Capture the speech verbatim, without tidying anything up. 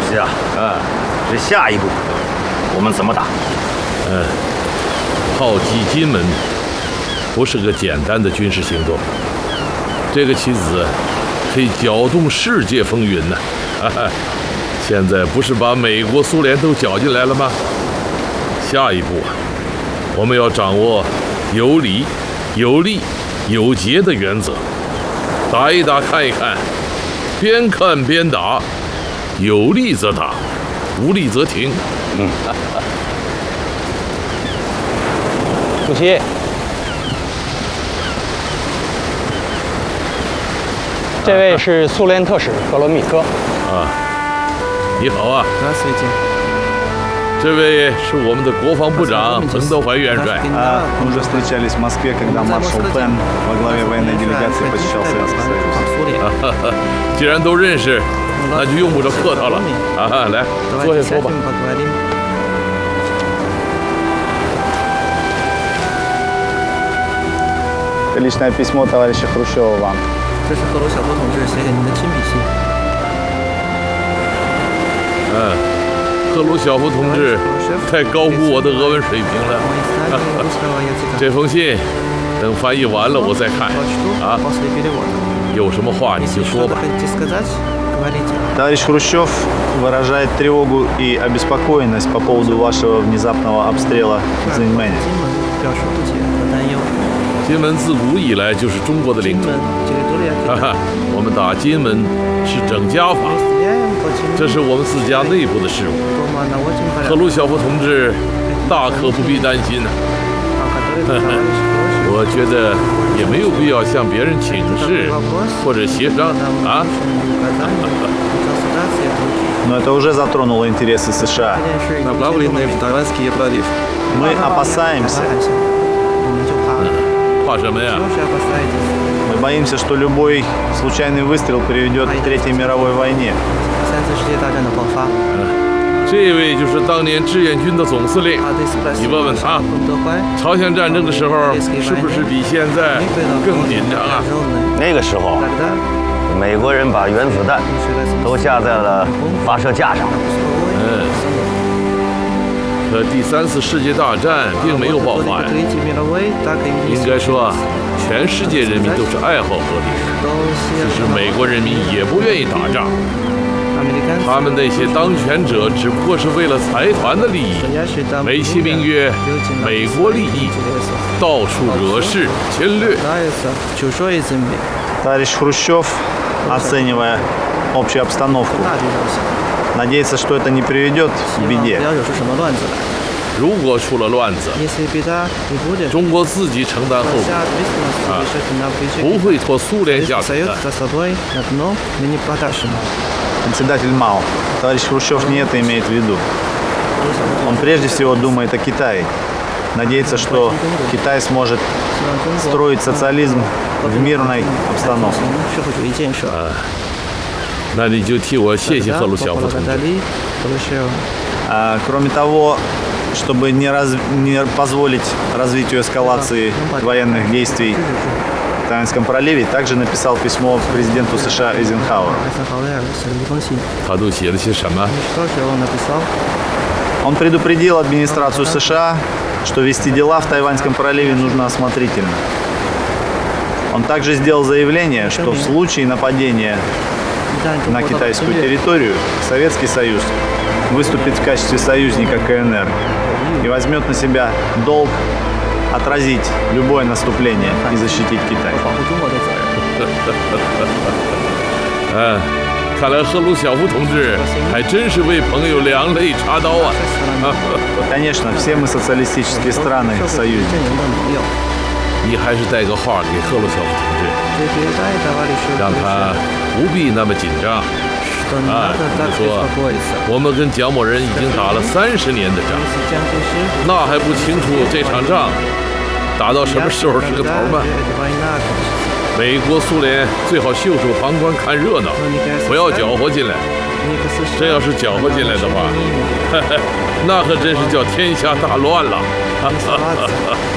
是啊，嗯，这下一步我们怎么打？ 嗯，炮击金门不是个简单的军事行动，这个棋子可以搅动世界风云呢。现在不是把美国、苏联都搅进来了吗？下一步啊，我们要掌握有理、有利、有节的原则，打一打，看一看，边看边打，有利则打，无利则停。 嗯， 主席，这位是苏联特使格罗米科。 啊，你好啊。这位是我们的国防部长彭德怀元帅。 А, мы уже встречались в Москве, когда маршал Пен во главе военной делегации посещал Советский Союз. 既然都认识，那就用不着客套了。啊，来，坐下说吧。 Это личное письмо товарища Хрущева вам. 这是赫鲁晓夫同志写给您的亲笔信。 嗯。赫鲁晓夫同志太高估我的俄文水平了。这封信等翻译完了我再看啊。有什么话你就说吧。 Товарищ Хрущев выражает тревогу и обеспокоенность по поводу вашего внезапного обстрела в Цзиньмэне. 金门自古以来就是中国的领土，哈哈，我们打金门是整家法，这是我们自家内部的事务。赫鲁晓夫同志大可不必担心呢。我觉得也没有必要向别人请示或者协商啊。 Но это уже затронуло интересы США. Мы опасаемся. 怕什么呀？ Мы боимся, что любой случайный выстрел приведет к Третьей мировой войне. 这位就是当年志愿军的总司令，你问问他，朝鲜战争的时候是不是比现在更紧张啊？ 那个时候，美国人把原子弹都架在了发射架上。 嗯。 可第三次世界大战并没有爆发呀。应该说啊，全世界人民都是爱好和平的，其实美国人民也不愿意打仗。他们那些当权者只不过是为了财团的利益，美其名曰美国利益，到处惹事侵略。 Товарищ Хрущев, оценивая общую обстановку, надеется, что это не приведет к беде. 如果出了乱子，中国自己承担后果，啊，不会拖苏联下水的。 Председатель Мао, товарищ Хрущев не это имеет в виду. Он прежде всего думает о Китае. Надеется, что Китай сможет строить социализм в мирной обстановке. 那你就替我谢谢赫鲁晓夫同志。 А, кроме того, чтобы не, раз, не позволить развитию эскалации военных действий в Тайваньском проливе, также написал письмо президенту США Эйзенхауэру. 他都写了些什么？ Он предупредил администрацию США, что вести дела в Тайваньском проливе нужно осмотрительно. Он также сделал заявление, что в случае нападения на китайскую территорию Советский Союз выступит в качестве союзника КНР и возьмет на себя долг отразить любое наступление и защитить Китай. 嗯，看来赫鲁晓夫同志还真是为朋友两肋插刀啊！ Конечно, все мы социалистические страны союзники. 你还是带个话给赫鲁晓夫同志，让他不必那么紧张。啊，你说我们跟蒋某人已经打了三十年的仗，那还不清楚这场仗打到什么时候是个头吗？美国、苏联最好袖手旁观看热闹，不要搅和进来。真要是搅和进来的话，那可真是叫天下大乱了。